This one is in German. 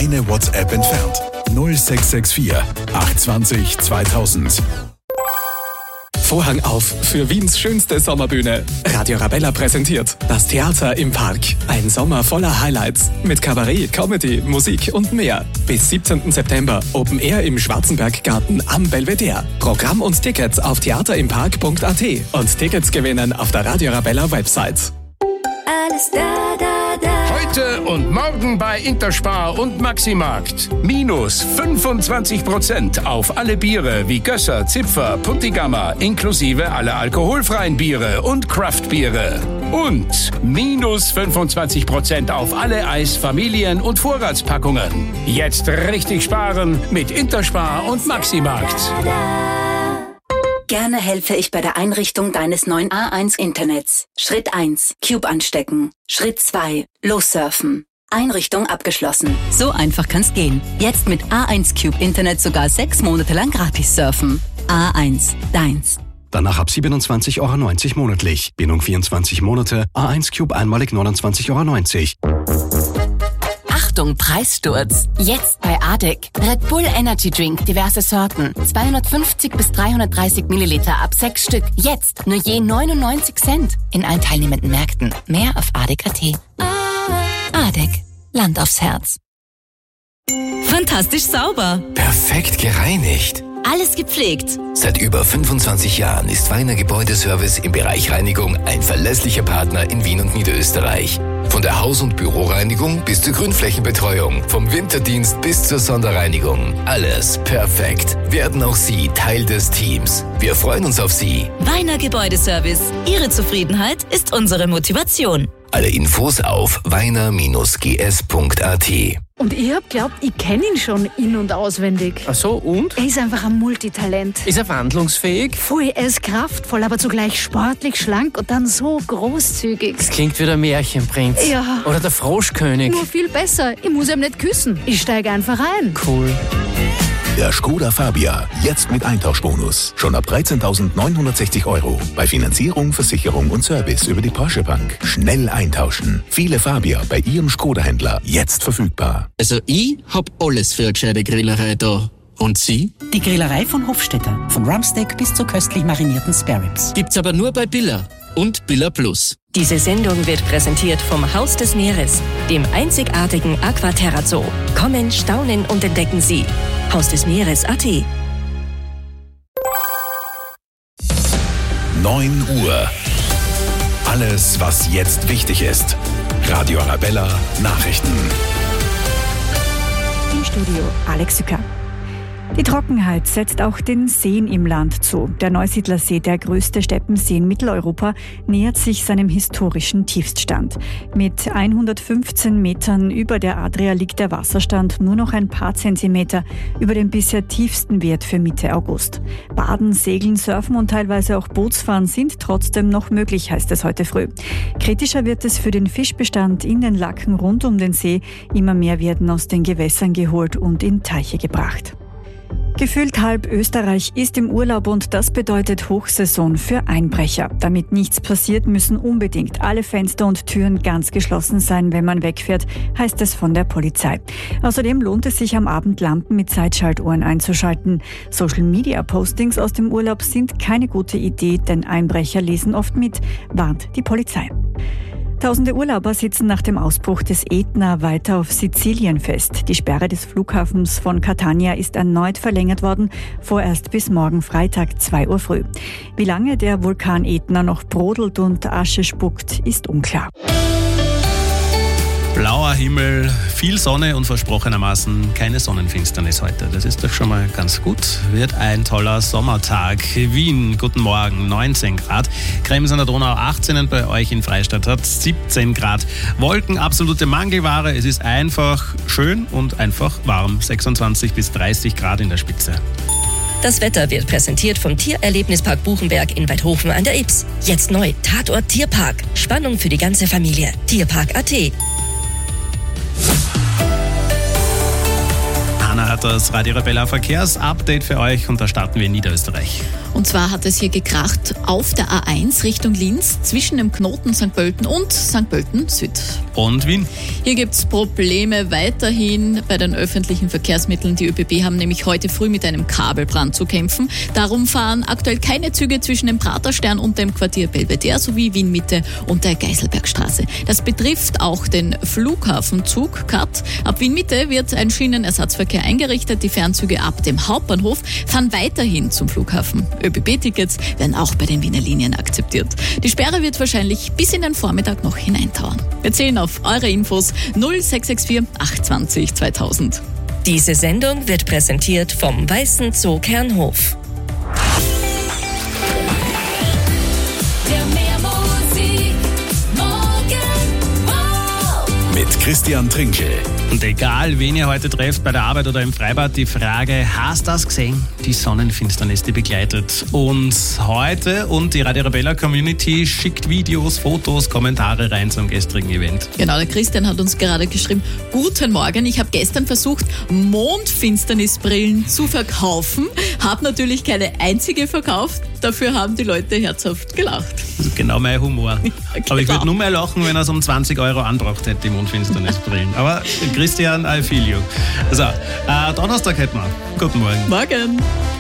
eine WhatsApp entfernt. 0664 820 2000. Vorhang auf für Wiens schönste Sommerbühne. Radio Arabella präsentiert das Theater im Park. Ein Sommer voller Highlights mit Kabarett, Comedy, Musik und mehr. Bis 17. September Open Air im Schwarzenberggarten am Belvedere. Programm und Tickets auf theaterimpark.at und Tickets gewinnen auf der Radio Arabella Website. Alles da, da, da. Heute und morgen bei Interspar und Maximarkt. Minus 25% auf alle Biere wie Gösser, Zipfer, Puntigammer, inklusive aller alkoholfreien Biere und Craftbiere. Und minus 25% auf alle Eis-, Familien- und Vorratspackungen. Jetzt richtig sparen mit Interspar und Maximarkt. Gerne helfe ich bei der Einrichtung deines neuen A1-Internets. Schritt 1. Cube anstecken. Schritt 2. Lossurfen. Einrichtung abgeschlossen. So einfach kann's gehen. Jetzt mit A1 Cube Internet sogar 6 Monate lang gratis surfen. A1. Deins. Danach ab 27,90 € monatlich. Bindung 24 Monate. A1 Cube einmalig 29,90 €. Achtung, Preissturz. Jetzt bei ADEC. Red Bull Energy Drink, diverse Sorten. 250 bis 330 Milliliter ab 6 Stück. Jetzt nur je 99 Cent. In allen teilnehmenden Märkten. Mehr auf ADEC.at. ADEC. Land aufs Herz. Fantastisch sauber. Perfekt gereinigt. Alles gepflegt. Seit über 25 Jahren ist Weiner Gebäudeservice im Bereich Reinigung ein verlässlicher Partner in Wien und Niederösterreich. Von der Haus- und Büroreinigung bis zur Grünflächenbetreuung, vom Winterdienst bis zur Sonderreinigung. Alles perfekt. Werden auch Sie Teil des Teams. Wir freuen uns auf Sie. Weiner Gebäudeservice. Ihre Zufriedenheit ist unsere Motivation. Alle Infos auf weiner-gs.at. Und ich hab glaubt, ich kenne ihn schon in- und auswendig. Ach so, und? Er ist einfach ein Multitalent. Ist er wandlungsfähig? Voll, er ist kraftvoll, aber zugleich sportlich, schlank und dann so großzügig. Das klingt wie der Märchenprinz. Ja. Oder der Froschkönig. Nur viel besser. Ich muss ihm nicht küssen. Ich steige einfach ein. Cool. Der Skoda Fabia, jetzt mit Eintauschbonus. Schon ab 13.960 €. Bei Finanzierung, Versicherung und Service über die Porsche Bank. Schnell eintauschen. Viele Fabia bei Ihrem Skoda-Händler jetzt verfügbar. Also ich hab alles für eine gescheite Grillerei da. Und Sie? Die Grillerei von Hofstetter. Von Rumpsteak bis zu köstlich marinierten Spareribs. Gibt's aber nur bei Billa und Billa Plus. Diese Sendung wird präsentiert vom Haus des Meeres, dem einzigartigen Aquaterra Zoo. Kommen, staunen und entdecken Sie. Haus des Meeres.at. 9 Uhr. Alles, was jetzt wichtig ist. Radio Arabella Nachrichten. Im Studio Alex Sücker. Die Trockenheit setzt auch den Seen im Land zu. Der Neusiedlersee, der größte Steppensee in Mitteleuropa, nähert sich seinem historischen Tiefststand. Mit 115 Metern über der Adria liegt der Wasserstand nur noch ein paar Zentimeter über dem bisher tiefsten Wert für Mitte August. Baden, Segeln, Surfen und teilweise auch Bootsfahren sind trotzdem noch möglich, heißt es heute früh. Kritischer wird es für den Fischbestand in den Laken rund um den See. Immer mehr werden aus den Gewässern geholt und in Teiche gebracht. Gefühlt halb Österreich ist im Urlaub und das bedeutet Hochsaison für Einbrecher. Damit nichts passiert, müssen unbedingt alle Fenster und Türen ganz geschlossen sein, wenn man wegfährt, heißt es von der Polizei. Außerdem lohnt es sich am Abend Lampen mit Zeitschaltuhren einzuschalten. Social-Media-Postings aus dem Urlaub sind keine gute Idee, denn Einbrecher lesen oft mit, warnt die Polizei. Tausende Urlauber sitzen nach dem Ausbruch des Ätna weiter auf Sizilien fest. Die Sperre des Flughafens von Catania ist erneut verlängert worden, vorerst bis morgen Freitag 2 Uhr früh. Wie lange der Vulkan Ätna noch brodelt und Asche spuckt, ist unklar. Blauer Himmel, viel Sonne und versprochenermaßen keine Sonnenfinsternis heute. Das ist doch schon mal ganz gut. Wird ein toller Sommertag. Wien, guten Morgen, 19 Grad. Krems an der Donau 18 und bei euch in Freistadt hat 17 Grad. Wolken, absolute Mangelware. Es ist einfach schön und einfach warm. 26 bis 30 Grad in der Spitze. Das Wetter wird präsentiert vom Tiererlebnispark Buchenberg in Weidhofen an der Ybbs. Jetzt neu, Tatort Tierpark. Spannung für die ganze Familie. Tierpark.at. Anna hat das Radio Arabella Verkehrsupdate für euch und da starten wir in Niederösterreich. Und zwar hat es hier gekracht auf der A1 Richtung Linz zwischen dem Knoten St. Pölten und St. Pölten Süd. Und Wien? Hier gibt es Probleme weiterhin bei den öffentlichen Verkehrsmitteln. Die ÖBB haben nämlich heute früh mit einem Kabelbrand zu kämpfen. Darum fahren aktuell keine Züge zwischen dem Praterstern und dem Quartier Belvedere sowie Wien Mitte und der Geiselbergstraße. Das betrifft auch den Flughafenzug CAT. Ab Wien Mitte wird ein Schienenersatzverkehr eingerichtet. Die Fernzüge ab dem Hauptbahnhof fahren weiterhin zum Flughafen. ÖBB-Tickets werden auch bei den Wiener Linien akzeptiert. Die Sperre wird wahrscheinlich bis in den Vormittag noch hineindauern. Wir zählen auf eure Infos 0664 820 2000. Diese Sendung wird präsentiert vom Weißen Zoo Kernhof. Mit Christian Trinkel. Und egal, wen ihr heute trefft, bei der Arbeit oder im Freibad, die Frage, hast du das gesehen? Die Sonnenfinsternis, die begleitet uns heute und die Radio Arabella Community schickt Videos, Fotos, Kommentare rein zum gestrigen Event. Genau, der Christian hat uns gerade geschrieben, guten Morgen, ich habe gestern versucht, Mondfinsternisbrillen zu verkaufen, habe natürlich keine einzige verkauft, dafür haben die Leute herzhaft gelacht. Das ist genau mein Humor. Ja, genau. Aber ich würde nur mehr lachen, wenn er es um 20 Euro anbraucht hätte, die Mondfinsternisbrillen. Aber Christian, I feel you. So, Donnerstag hätten wir. Guten Morgen. Morgen.